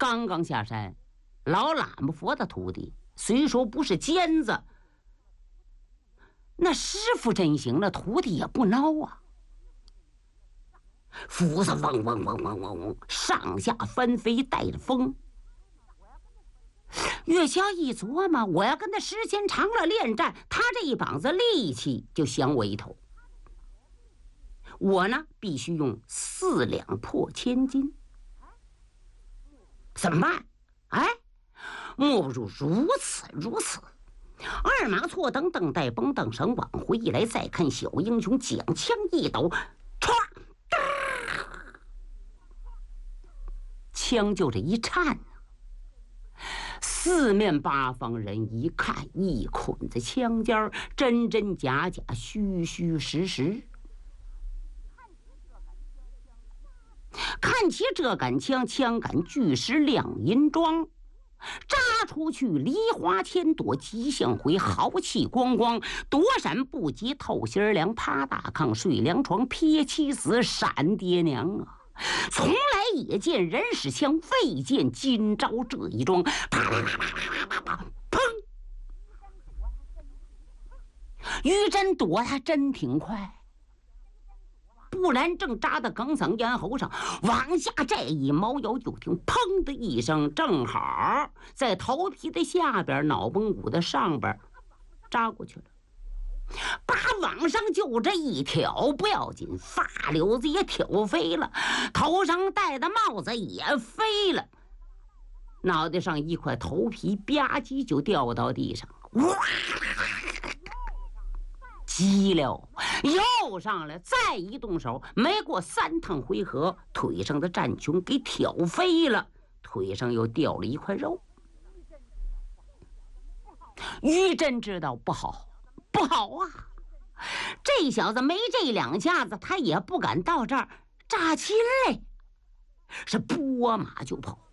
刚刚下山，老喇嘛佛的徒弟虽说不是尖子，那师傅真行，那徒弟也不孬啊。斧子嗡嗡嗡嗡嗡嗡，上下翻飞，带着风。岳霄一琢磨，我要跟他时间长了恋战，他这一膀子力气就降我一头。我呢，必须用4两破千斤。怎么办？哎，莫不如如此。二马错蹬，蹬带绷，蹬绳往回一来，再看小英雄将枪一抖，歘，枪就这一颤，四面八方人一看，一捆子枪尖，真真假假，虚虚实实。看起这杆枪，枪杆巨石亮银装，扎出去梨花千朵，急向回，豪气光光，躲闪不及，透心凉，趴大炕睡凉床，撇妻死，闪爹娘啊！从来也见人使枪，未见今朝这一桩。啪啪啪啪啪啪啪，砰！于真躲还真挺快。不然正扎到哽嗓咽喉上，往下这一猫腰，就听砰的一声，正好在头皮的下边，脑崩骨的上边扎过去了。把往上就这一挑不要紧，发绺子也挑飞了，头上戴的帽子也飞了，脑袋上一块头皮吧唧就掉到地上，哇！急了，又上来，再一动手，没过3趟回合，腿上的战裙给挑飞了，腿上又掉了一块肉。于真知道不好，不好啊！这小子没这2下子，他也不敢到这儿扎亲来，是拨马就跑。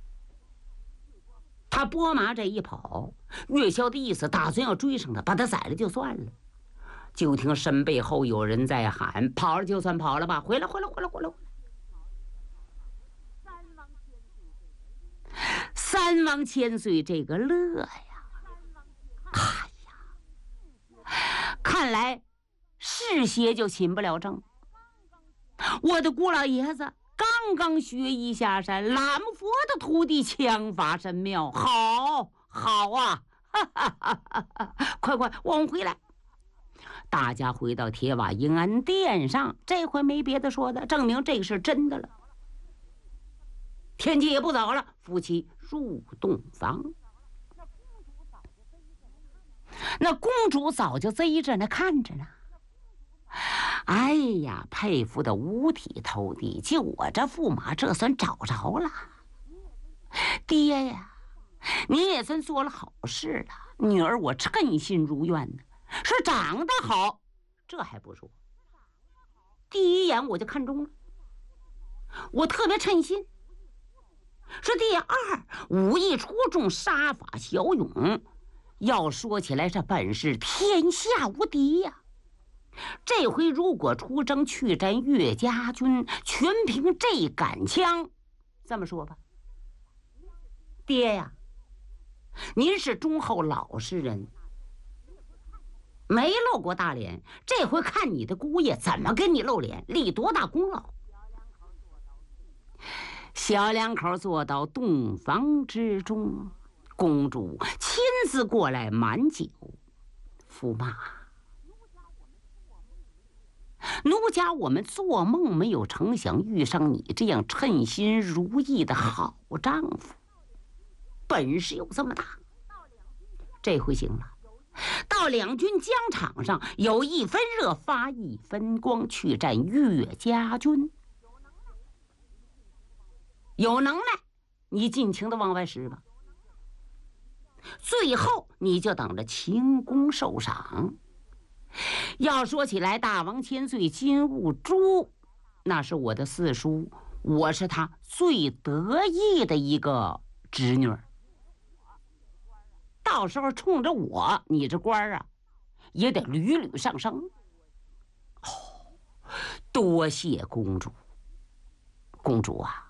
他拨马这一跑，岳霄的意思打算要追上他，把他宰了就算了。就听身背后有人在喊：“跑了就算跑了吧，回来！”三王千岁这个乐呀！哎呀，看来是邪就擒不了正。我的姑老爷子刚刚学艺下山，喇嘛佛的徒弟枪法神妙，好啊！快往回来！大家回到铁瓦营安殿上，这回没别的说的，证明这个是真的了。天气也不早了，夫妻入洞房。那公主早就贼着呢，看着呢。哎呀，佩服的五体投地，就我这驸马，这算找着了。爹呀，你也算做了好事了，女儿我称心如愿呢。是长得好，这还不说，第一眼我就看中了，我特别称心。是第二，武艺出众，杀法骁勇，要说起来这本事天下无敌呀。这回如果出征去战岳家军，全凭这杆枪。这么说吧，爹呀，您是忠厚老实人，没露过大脸，这回看你的姑爷怎么跟你露脸，立多大功劳。小两口坐到洞房之中，公主亲自过来满酒。驸马，奴家我们做梦没有成想遇上你这样称心如意的好丈夫，本事有这么大。这回行了，到两军疆场上，有一分热发一分光，去战岳家军。有能耐，你尽情的往外使吧。最后你就等着秦功受赏。要说起来，大王千岁金兀术，那是我的四叔，我是他最得意的一个侄女儿。到时候冲着我，你这官啊，也得屡屡上升。哦，多谢公主。公主啊，